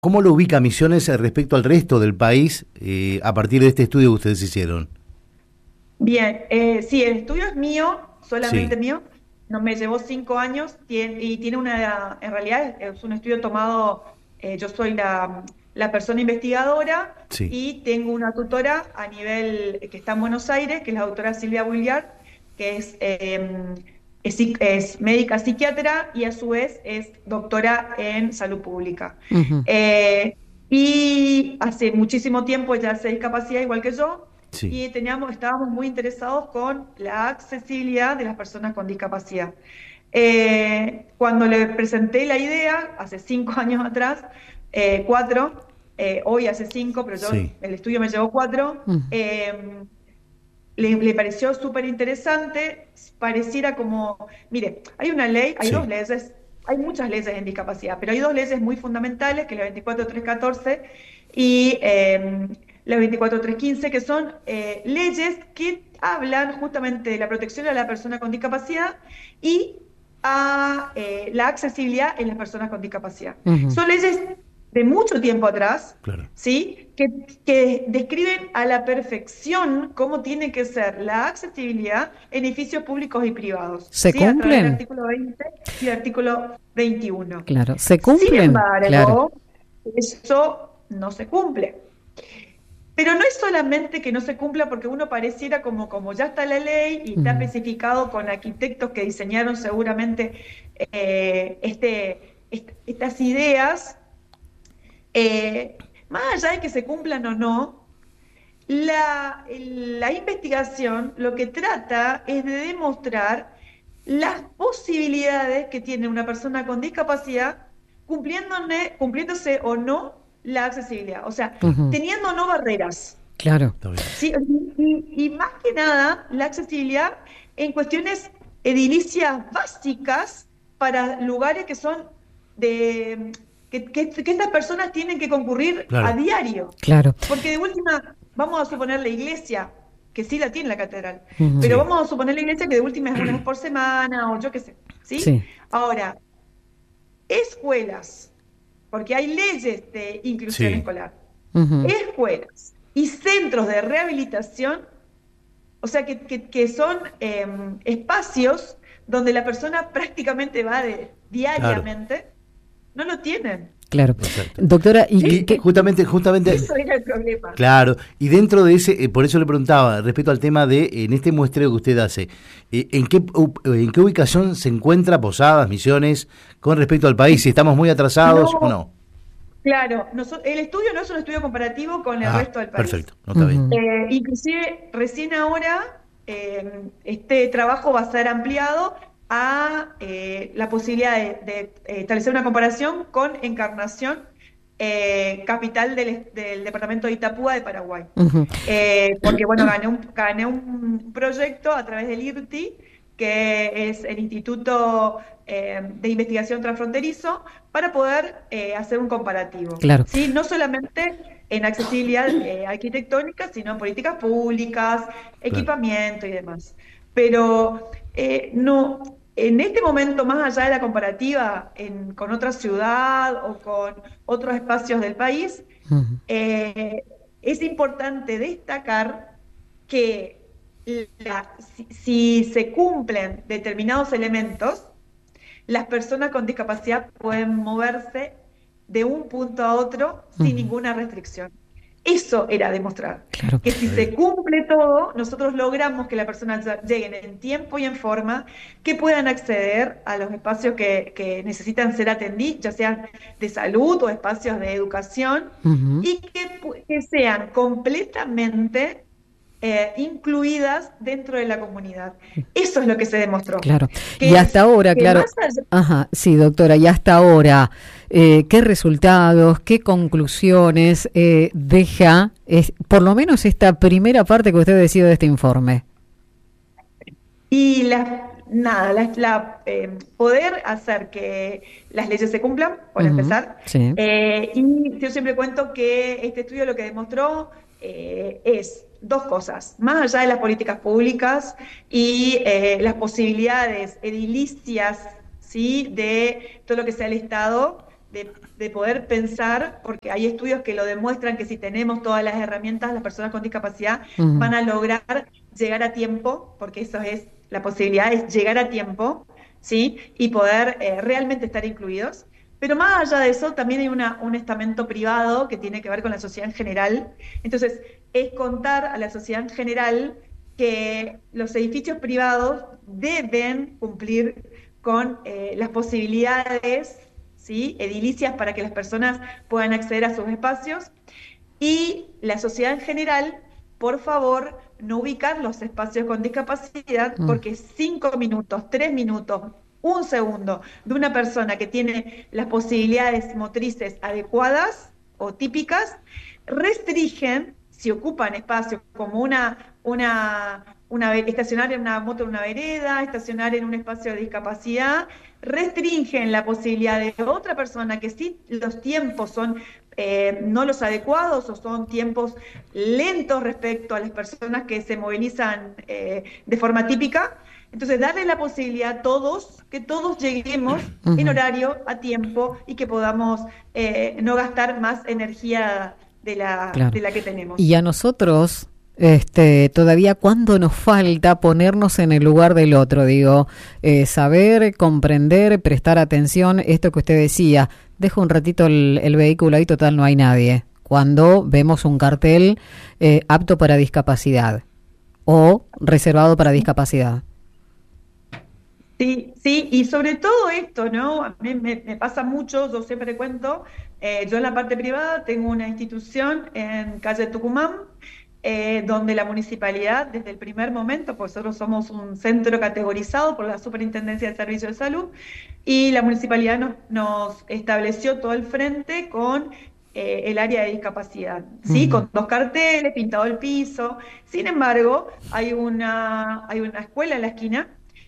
¿Cómo lo ubica Misiones respecto al resto del país a partir de este estudio que ustedes hicieron? Bien, sí, el estudio es mío, solamente Sí, mío. No me llevó 5 años y tiene en realidad es un estudio tomado, yo soy la persona investigadora sí, y tengo una tutora a nivel que está en Buenos Aires, que es la doctora Silvia Williard, que es médica psiquiatra y a su vez es doctora en salud pública. Ujú. Eh, y hace muchísimo tiempo ella hace discapacidad igual que yo sí, y estábamos muy interesados con la accesibilidad de las personas con discapacidad. Cuando le presenté la idea, hace 5 años atrás, 4, hoy hace 5, pero sí, el estudio me llevó 4, Ujú. le pareció súper interesante, pareciera como, mire, hay una ley, hay dos sí, leyes, hay muchas leyes en discapacidad, pero hay dos leyes muy fundamentales, que es la 24314 y la 24315, que son leyes que hablan justamente de la protección a la persona con discapacidad y a la accesibilidad en las personas con discapacidad. Ujú. Son leyes de mucho tiempo atrás, claro. ¿sí? Que describen a la perfección cómo tiene que ser la accesibilidad en edificios públicos y privados, ¿Se ¿sí? A través del cumplen? artículo 20 y el artículo 21. Claro, ¿se Sin cumplen? Claro. embargo, eso no se cumple. Pero no es solamente que no se cumpla porque uno pareciera como ya está la ley y está Ujú. especificado con arquitectos que diseñaron seguramente estas ideas, más allá de que se cumplan o no, la investigación lo que trata es de demostrar las posibilidades que tiene una persona con discapacidad cumpliéndose o no la accesibilidad, o sea, Ujú. teniendo o no barreras. Claro. Está bien. Sí, y más que nada, la accesibilidad en cuestiones edilicias básicas para lugares que son de que estas personas tienen que concurrir a Claro, diario. Claro. Porque de última, vamos a suponer la iglesia, que sí la tiene la catedral, Ujú. pero sí, vamos a suponer la iglesia que de última es una vez por semana o yo qué sé, ¿sí? Sí. Ahora, escuelas, porque hay leyes de inclusión sí, escolar, Ujú. escuelas y centros de rehabilitación, o sea, que son espacios donde la persona prácticamente va claro, diariamente, no lo tienen. Claro. exacto. Doctora, ¿y Y qué? justamente, Eso era el problema. claro, y dentro de ese, por eso le preguntaba, respecto al tema de, en este muestreo que usted hace, ¿en qué ubicación se encuentra Posadas, Misiones, con respecto al país? Si estamos muy atrasados o No, no. claro, el estudio no es un estudio comparativo con el Ah, resto del país. perfecto, no está bien. Ujú. Inclusive recién ahora este trabajo va a ser ampliado a la posibilidad de establecer una comparación con Encarnación, capital del departamento de Itapúa de Paraguay. Ujú. Porque bueno, gané un proyecto a través del IRTI, que es el Instituto de Investigación Transfronterizo, para poder hacer un comparativo, Claro. ¿sí? No solamente en accesibilidad arquitectónica, sino en políticas públicas, Claro, equipamiento y demás. Pero no, en este momento, más allá de la comparativa con otra ciudad o con otros espacios del país, Ujú. eh, es importante destacar que si se cumplen determinados elementos, las personas con discapacidad pueden moverse de un punto a otro sin Ujú. ninguna restricción. Eso era demostrar, Claro. que si está se bien. cumple todo, nosotros logramos que las personas lleguen en tiempo y en forma, que puedan acceder a los espacios que necesitan ser atendidos, ya sean de salud o espacios de educación, Ujú. y que sean completamente incluidas dentro de la comunidad. Eso es lo que se demostró. Claro. Y Que, hasta ahora, que claro. más allá, Ajá, sí, doctora, y hasta ahora, ¿qué resultados, qué conclusiones deja, por lo menos esta primera parte que usted decía de este informe? y nada, poder hacer que las leyes se cumplan, por Ujú. empezar. Sí, Y yo siempre cuento que este estudio lo que demostró es dos cosas, más allá de las políticas públicas y las posibilidades edilicias, ¿sí? De todo lo que sea el Estado, de poder pensar, porque hay estudios que lo demuestran, que si tenemos todas las herramientas, las personas con discapacidad van a lograr llegar a tiempo, porque eso es, la posibilidad es llegar a tiempo, ¿sí? Y poder realmente estar incluidos. Pero más allá de eso, también hay un estamento privado que tiene que ver con la sociedad en general. Entonces, es contar a la sociedad en general que los edificios privados deben cumplir con las posibilidades, ¿sí?, edilicias para que las personas puedan acceder a sus espacios, y la sociedad en general, por favor, no ubicar los espacios con discapacidad, porque 5 minutos, 3 minutos, un segundo de una persona que tiene las posibilidades motrices adecuadas o típicas, restringen, si ocupan espacios como estacionar en una moto en una vereda, estacionar en un espacio de discapacidad, restringen la posibilidad de otra persona que sí los tiempos son no los adecuados o son tiempos lentos respecto a las personas que se movilizan de forma típica. Entonces, darle la posibilidad a todos, que todos lleguemos en horario, a tiempo, y que podamos no gastar más energía de la que tenemos. Y a nosotros, todavía cuando nos falta ponernos en el lugar del otro, digo, saber, comprender, prestar atención, esto que usted decía, dejo un ratito el vehículo ahí, total no hay nadie, cuando vemos un cartel apto para discapacidad o reservado para discapacidad. Sí, sí, y sobre todo esto, ¿no? A mí me pasa mucho, yo siempre cuento, yo en la parte privada tengo una institución en calle Tucumán, donde la municipalidad, desde el primer momento, pues nosotros somos un centro categorizado por la Superintendencia de Servicios de Salud, y la municipalidad nos estableció todo el frente con el área de discapacidad, ¿sí? Con 2 carteles, pintado el piso. Sin embargo, hay una escuela en la esquina,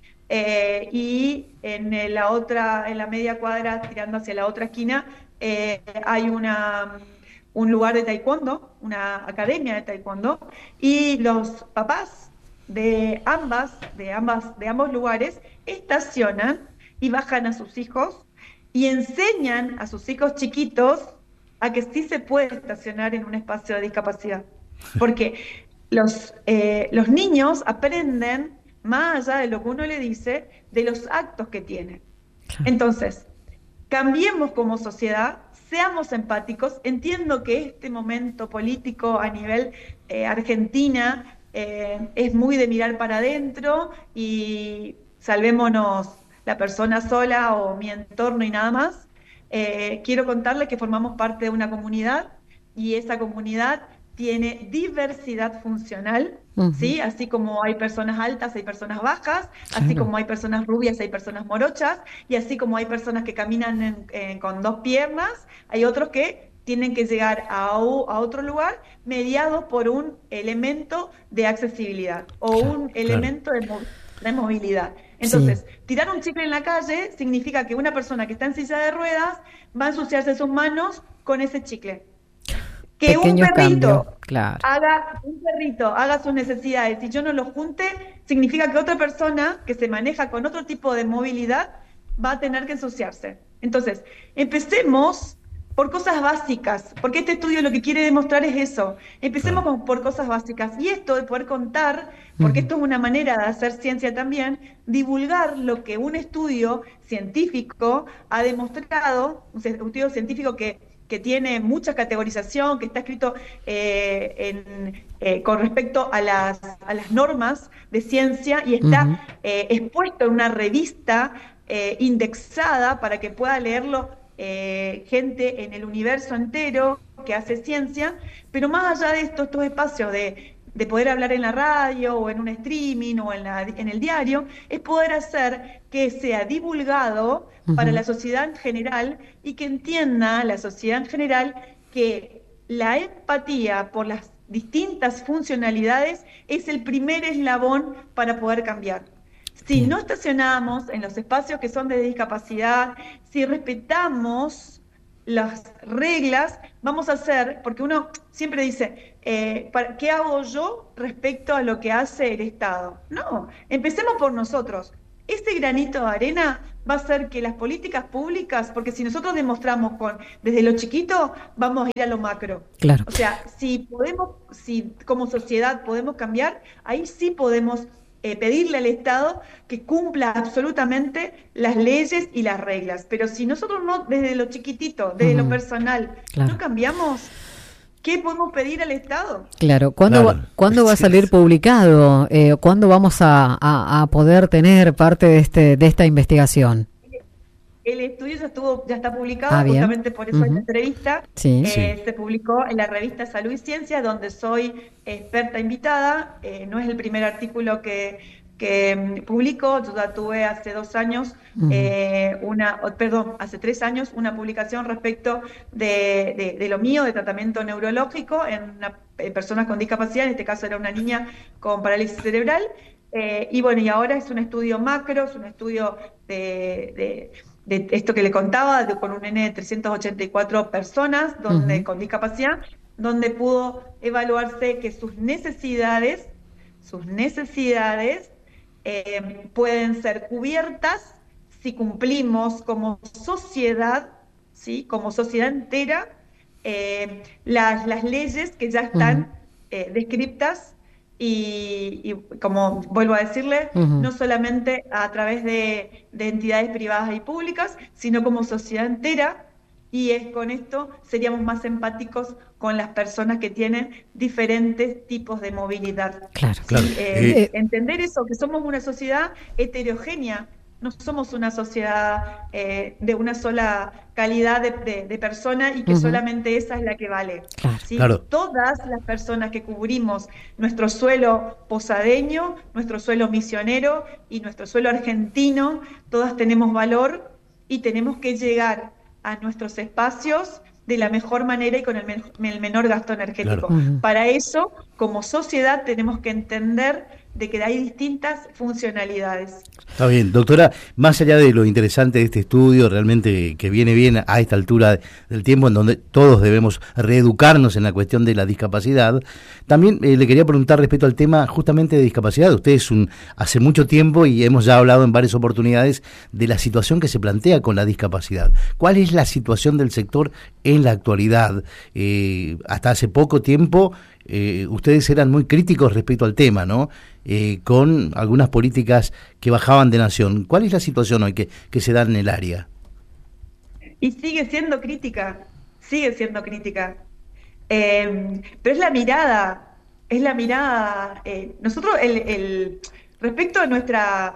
y en la media cuadra, tirando hacia la otra esquina, hay un lugar de taekwondo, una academia de taekwondo, y los papás de ambos lugares estacionan y bajan a sus hijos y enseñan a sus hijos chiquitos a que sí se puede estacionar en un espacio de discapacidad, porque los niños aprenden, más allá de lo que uno le dice, de los actos que tienen. Entonces, cambiemos como sociedad, seamos empáticos. Entiendo que este momento político a nivel Argentina es muy de mirar para adentro y salvémonos la persona sola o mi entorno y nada más. Quiero contarles que formamos parte de una comunidad, y esa comunidad tiene diversidad funcional, ¿sí? Así como hay personas altas, hay personas bajas, así como hay personas rubias, hay personas morochas, y así como hay personas que caminan con 2 piernas, hay otros que tienen que llegar a otro lugar mediados por un elemento de accesibilidad o un elemento de movilidad. Entonces, tirar un chicle en la calle significa que una persona que está en silla de ruedas va a ensuciarse sus manos con ese chicle. Que Pequeño un perrito, cambio, claro. haga sus necesidades y yo no lo junte, significa que otra persona que se maneja con otro tipo de movilidad va a tener que ensuciarse. Entonces, empecemos por cosas básicas, porque este estudio lo que quiere demostrar es eso. Empecemos por cosas básicas. Y esto de poder contar, porque esto es una manera de hacer ciencia también, divulgar lo que un estudio científico ha demostrado, un estudio científico que tiene mucha categorización, que está escrito con respecto a las normas de ciencia, y está expuesto en una revista indexada para que pueda leerlo gente en el universo entero que hace ciencia. Pero más allá de esto, estos espacios de poder hablar en la radio o en un streaming o en el diario, es poder hacer que sea divulgado para la sociedad en general, y que entienda la sociedad en general que la empatía por las distintas funcionalidades es el primer eslabón para poder cambiar. Si no estacionamos en los espacios que son de discapacidad, si respetamos las reglas, vamos a hacer, porque uno siempre dice, ¿qué hago yo respecto a lo que hace el Estado? No, empecemos por nosotros. ese granito de arena va a hacer que las políticas públicas, porque si nosotros demostramos desde lo chiquito, vamos a ir a lo macro. Claro. O sea, si como sociedad podemos cambiar, ahí sí podemos pedirle al Estado que cumpla absolutamente las leyes y las reglas. Pero si nosotros no, desde lo chiquitito, desde lo personal, no cambiamos, ¿qué podemos pedir al Estado? Claro, ¿cuándo va a salir publicado? ¿Cuándo vamos a poder tener parte de esta investigación? El estudio ya está publicado, justamente por eso esta entrevista se publicó en la revista Salud y Ciencia, donde soy experta invitada. No es el primer artículo que publico. Yo ya tuve hace 2 años, hace 3 años, una publicación respecto de lo mío, de tratamiento neurológico en personas con discapacidad. En este caso era una niña con parálisis cerebral. Y ahora es un estudio macro, es un estudio de esto que le contaba, con un N de 384 personas con discapacidad, donde pudo evaluarse que sus necesidades pueden ser cubiertas si cumplimos como sociedad, ¿sí? Como sociedad entera, las leyes que ya están descriptas. Y como vuelvo a decirle, no solamente a través de entidades privadas y públicas, sino como sociedad entera, y con esto seríamos más empáticos con las personas que tienen diferentes tipos de movilidad. Claro. Entender eso, que somos una sociedad heterogénea, no somos una sociedad de una sola calidad de persona y que solamente esa es la que vale. ¿Sí? Todas las personas que cubrimos nuestro suelo posadeño, nuestro suelo misionero y nuestro suelo argentino, todas tenemos valor y tenemos que llegar a nuestros espacios de la mejor manera y con el menor gasto energético. Para eso, como sociedad, tenemos que entender de que hay distintas funcionalidades. Está bien, doctora, más allá de lo interesante de este estudio, realmente que viene bien a esta altura del tiempo en donde todos debemos reeducarnos en la cuestión de la discapacidad, también le quería preguntar respecto al tema justamente de discapacidad. Usted hace mucho tiempo y hemos ya hablado en varias oportunidades de la situación que se plantea con la discapacidad. ¿Cuál es la situación del sector en la actualidad? Hasta hace poco tiempo ustedes eran muy críticos respecto al tema, ¿no? Con algunas políticas que bajaban de nación. ¿Cuál es la situación hoy que se da en el área? Y sigue siendo crítica. Pero es la mirada. Nosotros, respecto a nuestra...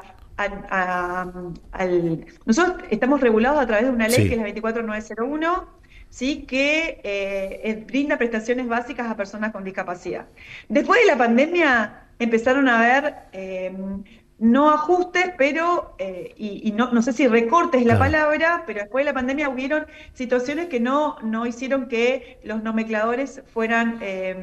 nosotros estamos regulados a través de una ley que es la 24901, ¿sí? Que brinda prestaciones básicas a personas con discapacidad. Después de la pandemia empezaron a haber no ajustes, pero no sé si recortes es la palabra, pero después de la pandemia hubieron situaciones que no hicieron que los nomencladores fueran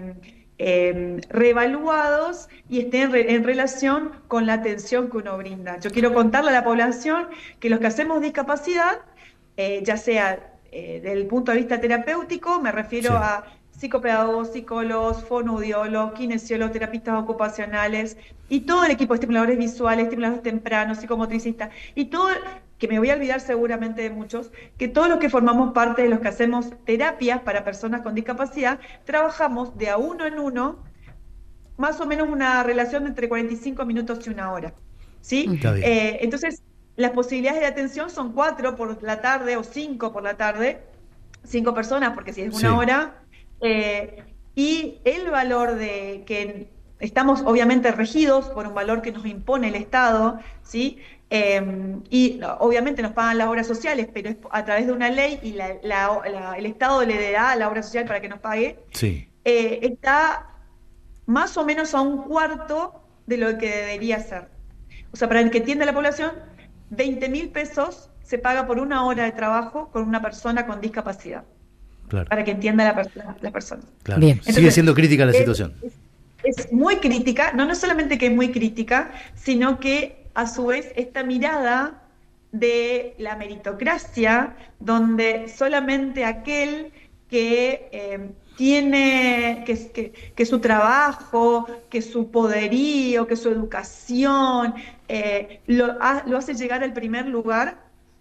reevaluados y estén en relación con la atención que uno brinda. Yo quiero contarle a la población que los que hacemos discapacidad, ya sea desde el punto de vista terapéutico, me refiero a psicopedagogos, psicólogos, fonoaudiólogos, kinesiólogos, terapistas ocupacionales y todo el equipo de estimuladores visuales, estimuladores tempranos, psicomotricistas y todo, que me voy a olvidar seguramente de muchos, que todos los que formamos parte de los que hacemos terapias para personas con discapacidad, trabajamos de a uno en uno, más o menos una relación de entre 45 minutos y 1 hora. ¿Sí? Entonces, las posibilidades de atención son 4 por la tarde o 5 por la tarde, 5 personas, porque si es 1 hora. Y el valor de que estamos obviamente regidos por un valor que nos impone el Estado, ¿sí? Y obviamente nos pagan las obras sociales, pero es a través de una ley y el Estado le da a la obra social para que nos pague, está más o menos a 1/4 de lo que debería ser. O sea, para el que entienda la población, 20.000 pesos se paga por 1 hora de trabajo con una persona con discapacidad. Para que entienda la persona. Entonces, sigue siendo crítica la situación. Es muy crítica, no solamente que es muy crítica, sino que a su vez esta mirada de la meritocracia, donde solamente aquel que tiene que su trabajo, que su poderío, que su educación lo hace llegar al primer lugar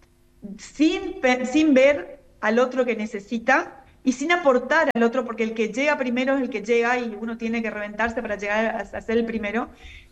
sin ver al otro que necesita y sin aportar al otro, porque el que llega primero es el que llega y uno tiene que reventarse para llegar a ser el primero.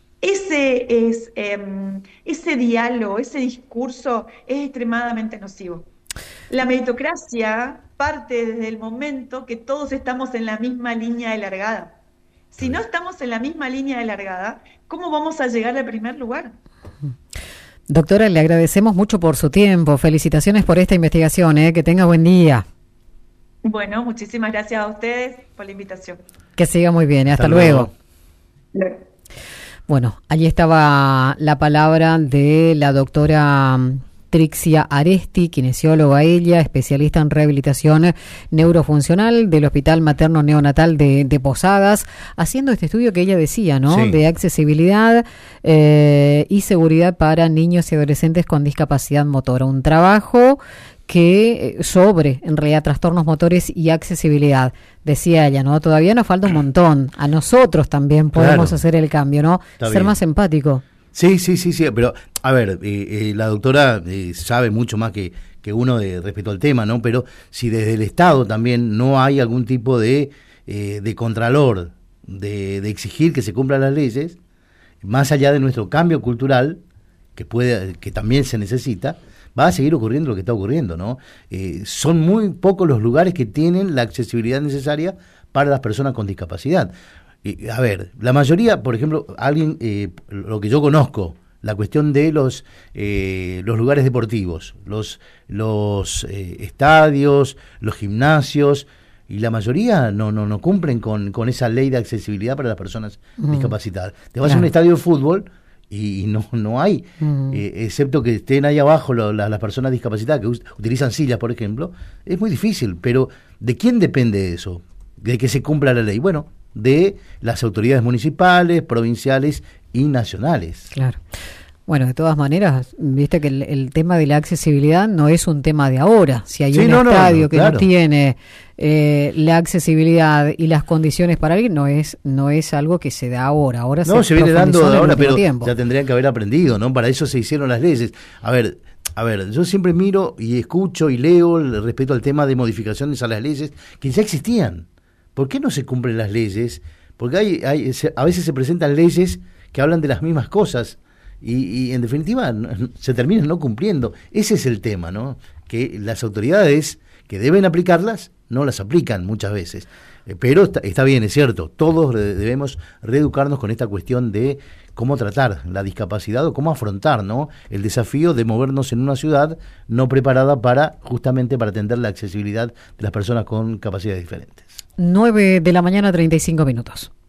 Ese diálogo, ese discurso es extremadamente nocivo. La meritocracia parte desde el momento que todos estamos en la misma línea de largada. Si no estamos en la misma línea de largada, ¿cómo vamos a llegar al primer lugar? Doctora, le agradecemos mucho por su tiempo. Felicitaciones por esta investigación. Que tenga buen día. Bueno, muchísimas gracias a ustedes por la invitación. Que siga muy bien. Hasta luego. Luego. Bueno, allí estaba la palabra de la doctora Trixia Aresti, kinesióloga ella, especialista en rehabilitación neurofuncional del Hospital Materno Neonatal de Posadas, haciendo este estudio que ella decía, ¿no? Sí. De accesibilidad y seguridad para niños y adolescentes con discapacidad motora. Un trabajo que sobre, en realidad, trastornos motores y accesibilidad. Decía ella, ¿no? Todavía nos falta un montón. A nosotros también podemos hacer el cambio, ¿no? Ser más empático. Sí, pero a ver, la doctora sabe mucho más que uno respecto al tema, ¿no? Pero si desde el Estado también no hay algún tipo de contralor, de exigir que se cumplan las leyes, más allá de nuestro cambio cultural, que también se necesita, va a seguir ocurriendo lo que está ocurriendo, ¿no? Son muy pocos los lugares que tienen la accesibilidad necesaria para las personas con discapacidad. A ver, la mayoría, por ejemplo, lo que yo conozco, la cuestión de los lugares deportivos, los estadios, los gimnasios, y la mayoría no cumplen con esa ley de accesibilidad para las personas discapacitadas. Te vas a un estadio de fútbol y no hay, excepto que estén ahí abajo las personas discapacitadas que utilizan sillas, por ejemplo. Es muy difícil, pero ¿de quién depende eso? De que se cumpla la ley. Bueno, de las autoridades municipales, provinciales y nacionales. Claro. Bueno, de todas maneras, viste que el tema de la accesibilidad no es un tema de ahora. Si hay un estadio que no tiene la accesibilidad y las condiciones para ir, no es algo que se da ahora. Ahora se viene dando ahora, pero tiempo. Ya tendrían que haber aprendido, ¿no? Para eso se hicieron las leyes. A ver, yo siempre miro y escucho y leo respecto al tema de modificaciones a las leyes que ya existían. ¿Por qué no se cumplen las leyes? Porque a veces se presentan leyes que hablan de las mismas cosas y en definitiva se terminan no cumpliendo. Ese es el tema, ¿no? Que las autoridades que deben aplicarlas no las aplican muchas veces. Pero está bien, es cierto, todos debemos reeducarnos con esta cuestión de cómo tratar la discapacidad o cómo afrontar, ¿no? El desafío de movernos en una ciudad no preparada justamente para atender la accesibilidad de las personas con capacidades diferentes. 9 de la mañana, 35 minutos.